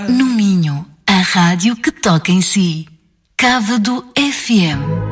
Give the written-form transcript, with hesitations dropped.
No Minho, a rádio que toca em si. Cávado FM.